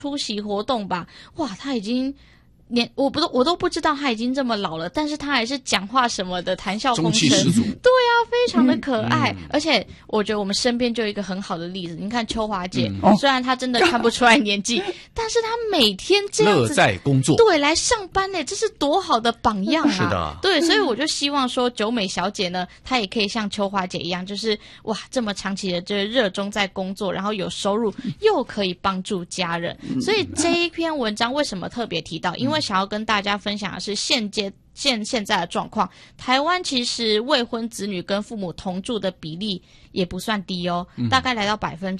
出席活动吧，哇，他已经我都不知道他已经这么老了，但是他还是讲话什么的谈笑风中气生， 十足。 对啊，非常的可爱。而且我觉得我们身边就有一个很好的例子，你看秋华姐，虽然她真的看不出来年纪，但是她每天这样子乐在工作， 对，来上班呢，这是多好的榜样啊！ 是的， 对，所以我就希望说，九美小姐呢，她也可以像秋华姐一样，就是哇，这么长期的这热衷在工作，然后有收入，又可以帮助家人。所以这一篇文章为什么特别提到？因为想要跟大家分享的是现在的状况，台湾其实未婚子女跟父母同住的比例也不算低哦，大概来到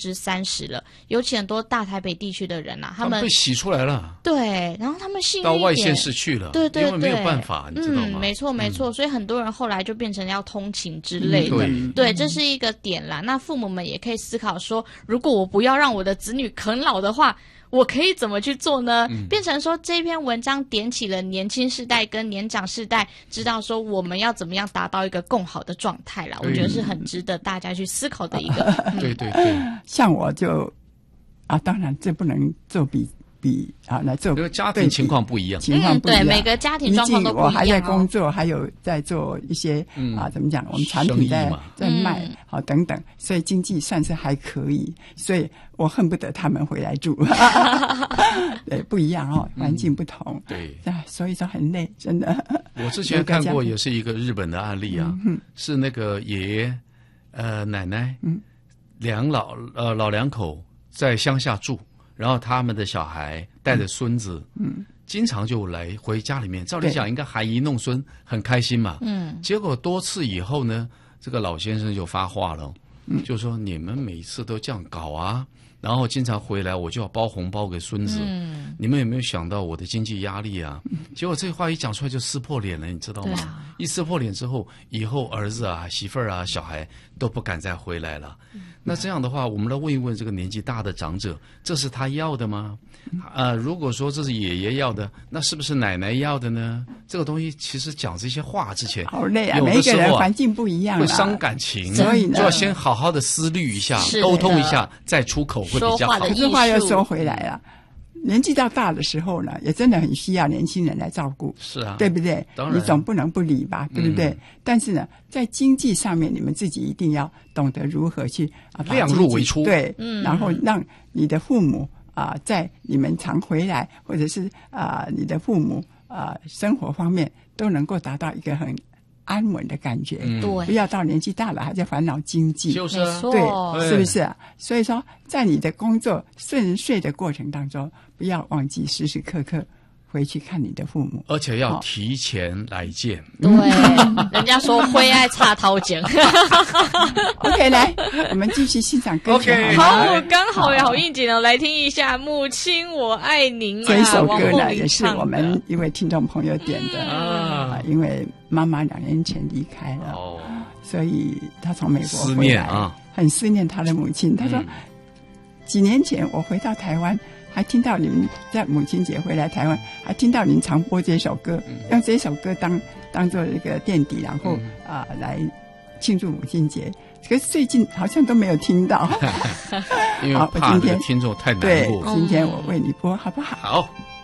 30%了。尤其很多大台北地区的人啊，他们被洗出来了， 对，然后他们幸运到外县市去了， 对对对， 因为没有办法，你知道吗？ 没错没错，所以很多人后来就变成要通勤之类的，对，这是一个点啦。那父母们也可以思考说，如果我不要让我的子女啃老的话，我可以怎么去做呢？变成说这篇文章点起了年轻世代跟年长世代，知道说我们要怎么样达到一个更好的状态啦。我觉得是很值得大家去思考的一个。 对对对， 像我就当然这不能做比来做， 这个家庭情况不一样， 对，每个家庭状况都不一样。 我还在工作，还有在做一些怎么讲，我们产品在卖，等等，所以经济算是还可以，所以我恨不得他们回来住。对，不一样哦，环境不同， 对， 所以说很累，真的。 我之前看过也是一个日本的案例啊，是那个爷爷奶奶老两口在乡下住。然后他们的小孩带着孙子，经常就来回家里面。照理讲应该含饴弄孙，很开心嘛。结果多次以后呢，这个老先生就发话了，就说你们每次都这样搞啊，然后经常回来我就要包红包给孙子。你们有没有想到我的经济压力啊？结果这话一讲出来就撕破脸了，你知道吗？一撕破脸之后，以后儿子啊、媳妇儿啊、小孩都不敢再回来了。那这样的话，我们来问一问这个年纪大的长者，这是他要的吗？如果说这是爷爷要的，那是不是奶奶要的呢？这个东西其实讲这些话之前， 好累啊，每一个人环境不一样， 会伤感情， 所以呢， 就要先好好的思虑一下，沟通一下，再出口会比较好。 可是话又说回来了。年纪到大的时候呢，也真的很需要年轻人来照顾， 是啊， 对不对？ 当然， 你总不能不理吧，对不对？但是呢，在经济上面，你们自己一定要懂得如何去量入为出， 对，然后让你的父母在你们常回来，或者是你的父母生活方面都能够达到一个很安稳的感觉， 对， 不要到年纪大了还在烦恼经济， 就是对，是不是啊？所以说，在你的工作顺遂的过程当中，不要忘记时时刻刻回去看你的父母， 而且要提前来见。 对，人家说灰爱插掏剪。 OK， 来，我们继续欣赏歌曲。 OK， 好，刚好也好应景哦，来听一下《母亲我爱您》 这一首歌呢，也是我们一位听众朋友点的因为妈妈2年前离开了，所以他从美国回来，很思念他的母亲。他说，几年前我回到台湾，还听到你们在母亲节回来台湾，还听到您常播这首歌，用这首歌当做一个垫底，然后来庆祝母亲节。可是最近好像都没有听到， 因为怕这个听众太难过。 对，今天我为你播，好不好？ 好。